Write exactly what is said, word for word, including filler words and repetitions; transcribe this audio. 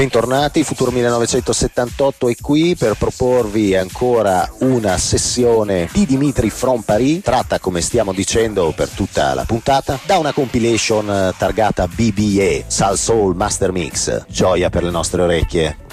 Bentornati, Futuro millenovecentosettantotto è qui per proporvi ancora una sessione di Dimitri from Paris, tratta, come stiamo dicendo per tutta la puntata, da una compilation targata B B E, Sal Soul Master Mix, gioia per le nostre orecchie.